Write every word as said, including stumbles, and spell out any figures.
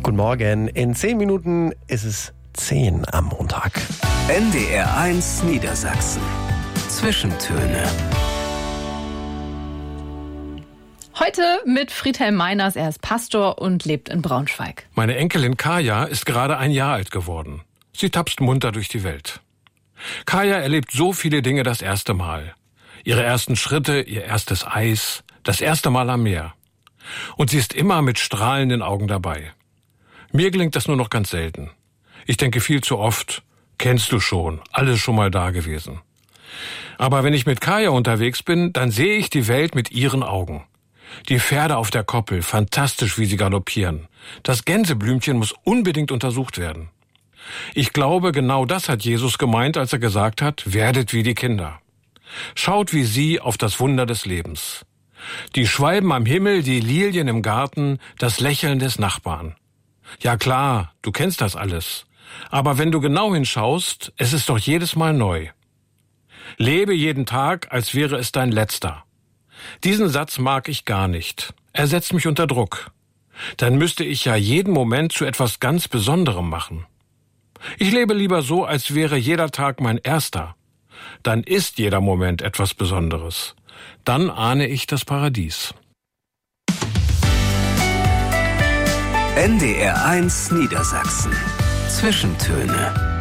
Guten Morgen. In zehn Minuten ist es zehn am Montag. N D R eins Niedersachsen. Zwischentöne. Heute mit Friedhelm Meiners. Er ist Pastor und lebt in Braunschweig. Meine Enkelin Kaya ist gerade ein Jahr alt geworden. Sie tapst munter durch die Welt. Kaya erlebt so viele Dinge das erste Mal. Ihre ersten Schritte, ihr erstes Eis, das erste Mal am Meer. Und sie ist immer mit strahlenden Augen dabei. Mir gelingt das nur noch ganz selten. Ich denke viel zu oft, kennst du schon, alles schon mal da gewesen. Aber wenn ich mit Kaya unterwegs bin, dann sehe ich die Welt mit ihren Augen. Die Pferde auf der Koppel, fantastisch, wie sie galoppieren. Das Gänseblümchen muss unbedingt untersucht werden. Ich glaube, genau das hat Jesus gemeint, als er gesagt hat, werdet wie die Kinder. Schaut wie sie auf das Wunder des Lebens. Die Schwalben am Himmel, die Lilien im Garten, das Lächeln des Nachbarn. Ja klar, du kennst das alles. Aber wenn du genau hinschaust, es ist doch jedes Mal neu. Lebe jeden Tag, als wäre es dein letzter. Diesen Satz mag ich gar nicht. Er setzt mich unter Druck. Dann müsste ich ja jeden Moment zu etwas ganz Besonderem machen. Ich lebe lieber so, als wäre jeder Tag mein erster. Dann ist jeder Moment etwas Besonderes. Dann ahne ich das Paradies. N D R eins Niedersachsen. Zwischentöne.